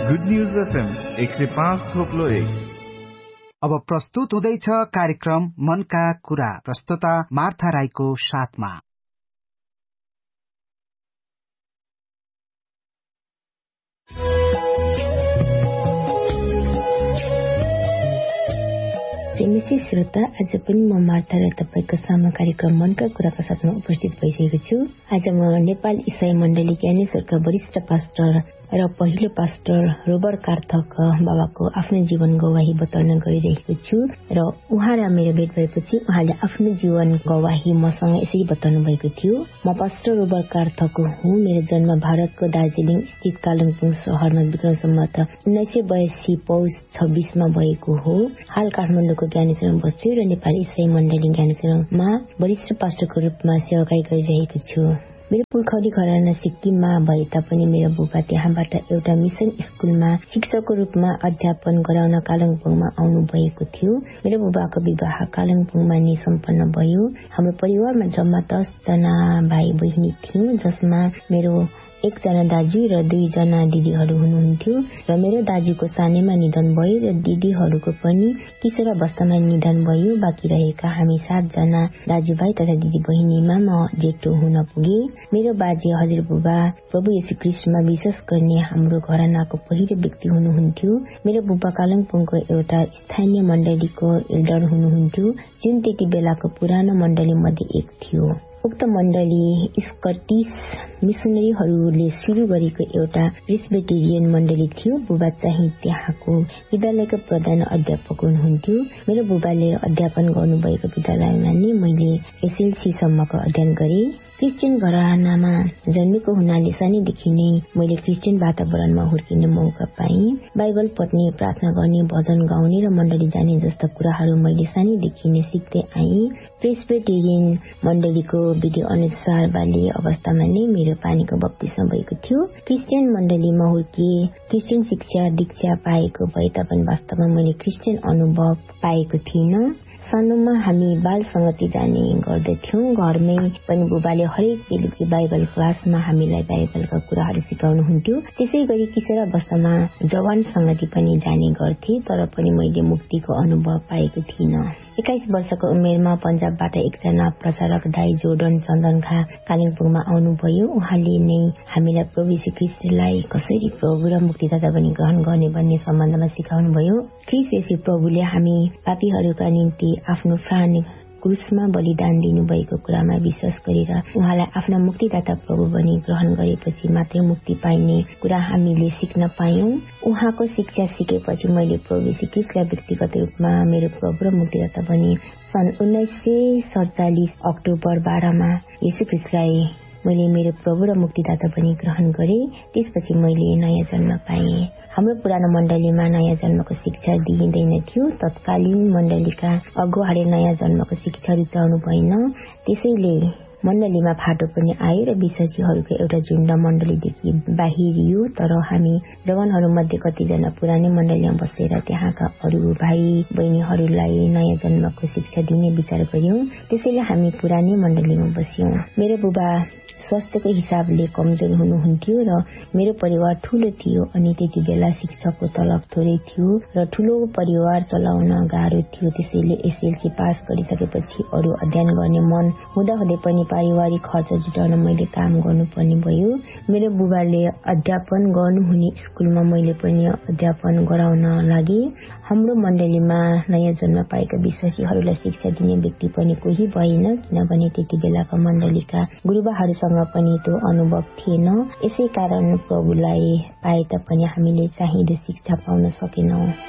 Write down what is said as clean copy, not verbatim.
Good news FM 105.1। अब प्रस्तुत हुँदैछ कार्यक्रम मनका कुरा, प्रस्तुता मार्था राईको साथमा। प्रेमी श्रोता, आज पनि म मार्था र तपाईको सामु कार्यक्रम मनका कुराका साथमा उपस्थित भइसकेको छु। आज म नेपाल इसाई मण्डली ज्ञानेश्वरका वरिष्ठ पास्टर र पहिलो पास्टर रोबर्ट कार्थक बाबाको आफ्नो जीवन गवाही बताउन गइरहेको छु र उहाँलाई मेरो भेट भएपछि उहाँले आफ्नो जीवन गवाही मसँग यसरी बताउनु भएको थियो। म पास्टर रोबर्ट कार्थक हुँ। मेरो जन्म भारतको दार्जिलिङ स्थित कालिम्पोङ शहरमा विक्रम सम्वत 1982 पौष 26 मा भएको हो। हाल काठमाडौँको ज्ञानेश्वरमा बस्छु र नेपाली इसाई मण्डली ज्ञानेश्वरमा वरिष्ठ पास्टरको रूपमा सेवाकाई गरिरहेको छु। मेरो पुर्खौली घराना सिक्किममा भए तापनि मेरो बुबा त्यहाँबाट एउटा मिसन स्कुलमा शिक्षकको रूपमा अध्यापन गराउन कालिम्पोङमा आउनु भएको थियो। मेरो बुबाको विवाह कालिम्पोङमा नै सम्पन्न भयो। हाम्रो परिवारमा जम्मा 10 जना भाइ बहिनी थियौं, जसमा मेरो 1 जना दाजु र 2 जना दिदीहरू हुनुहुन्थ्यो र मेरो दाजुको सानैमा निधन भयो र दिदीहरूको पनि किशोर अवस्थामा निधन भयो। बाँकी रहेका हामी 7 जना दाजुभाइ तथा दिदी बहिनीमा म जेठो हुन पुगे। मेरो बाजे हजुरबुबा प्रभु येशू ख्रीष्टमा विश्वास गर्ने हाम्रो घरानाको पहिलो व्यक्ति हुनुहुन्थ्यो। मेरो बुबा कालिम्पोङको एउटा स्थानीय मण्डलीको एल्डर हुनुहुन्थ्यो, जुन त्यति बेलाको पुरानो मण्डली मध्ये एक थियो। उक्त मण्डली स्कटिश मिसनरीहरूले सुरु गरेको एउटा प्रेस्बिटेरियन मण्डली थियो। बुबा चाहिँ त्यहाँको विद्यालयको प्रधान अध्यापक हुनुहुन्थ्यो। मेरो बुबाले अध्यापन गर्नुभएको विद्यालयमा नै मैले एसएलसी सम्मको अध्ययन गरे। क्रिस्चियन घरानामा जन्मेको हुनाले सानैदेखि नै मैले क्रिस्चियन वातावरणमा हुर्किने मौका पाएँ। बाइबल पढ्ने, प्रार्थना गर्ने, भजन गाउने र मण्डली जाने जस्ता कुराहरू मैले सानैदेखि नै सिक्दै आएँ। प्रेस्बिटेरियन मण्डलीको विधि अनुसार बाल्य अवस्थामा नै मेरो पानीको बप्तिस्मा भएको थियो। क्रिस्चियन मण्डलीमा हुर्किए, क्रिस्चियन शिक्षा दीक्षा पाएको भए तापनि वास्तवमा मैले क्रिस्चियन अनुभव पाएको थिइनँ। सानोमा हामी बाल संगति जाने गर्दथ्यौं। घरमै पनि बुबाले हरेक बेलुकी बाइबल क्लासमा हामीलाई बाइबलका कुराहरू सिकाउनुहुन्थ्यो। त्यसै गरी किशोर अवस्थामा जवान संगति पनि जाने गर्थे, तर पनि मैले मुक्तिको अनुभव पाएको थिइनँ। 21 वर्षको उमेरमा पञ्जाबबाट एकजना प्रचारक दाइ जोर्डन चन्दनखा कालिम्पोङमा आउनुभयो। उहाँले नै हामीलाई प्रभु येशू ख्रीष्टलाई कसरी प्रभु र मुक्तिदाता बनी ग्रहण गर्ने भन्ने सम्बन्धमा सिकाउनुभयो। ख्रीष्ट येशू प्रभुले हामी पापीहरूका निम्ति आफ्नो प्राण क्रुसमा बलिदान दिनुभएको कुरामा विश्वास गरेर उहाँलाई आफ्ना मुक्तिदाता प्रभु बनी ग्रहण गरेपछि मात्रै मुक्ति पाइने कुरा हामीले सिक्न पायौं। उहाँको शिक्षा सिकेपछि मैले प्रभु येशू ख्रीष्टलाई व्यक्तिगत रूपमा मेरो प्रभु र मुक्तिदाता बनी सन् 1947 अक्टोबर 12 मा येशू ख्रीष्टलाई मैले मेरो प्रभु र मुक्तिदाता बनी ग्रहण गरे। त्यसपछि मैले नयाँ जन्म पाएँ। हाम्रो पुरानो मण्डलीमा नयाँ जन्मको शिक्षा दिइँदैन थियो। तत्कालीन मण्डलीका अगुवाले नयाँ जन्मको शिक्षा रुचाउनु भएन। त्यसैले मण्डलीमा फाटो पनि आयो र विश्वासीहरूको एउटा झुण्ड मण्डलीदेखि बाहिरियो। तर हामी जवानहरू मध्ये कतिजना पुरानै मण्डलीमा बसेर त्यहाँका अरू भाइ बहिनीहरूलाई नयाँ जन्मको शिक्षा दिने विचार गर्यौं। त्यसैले हामी पुरानै मण्डलीमा बस्यौं। मेरो बुबा स्वास्थ्यको हिसाबले कमजोर हुनुहुन्थ्यो र मेरो परिवार ठूलो थियो अनि त्यति बेला शिक्षकको तलब थोरै थियो र ठूलो परिवार चलाउन गाह्रो थियो। त्यसैले एसएलसी पास गरिसकेपछि अरू अध्ययन गर्ने मन हुँदाहुँदै पनि पारिवारिक खर्च जुटाउन मैले काम गर्नुपर्ने भयो। मेरो बुबाले अध्यापन गर्नुहुने स्कुलमा मैले पनि अध्यापन गराउन लागे। हाम्रो मण्डलीमा नयाँ जन्म पाएका विश्वासीहरूलाई शिक्षा दिने व्यक्ति पनि कोही भएन, किनभने त्यति बेलाका मण्डलीका गुरुबाहरूसँग पनि त्यो अनुभव थिएन। यसै कारण प्रभुलाई पाए तापनि हामीले चाहिँदो शिक्षा पाउन सकेनौं।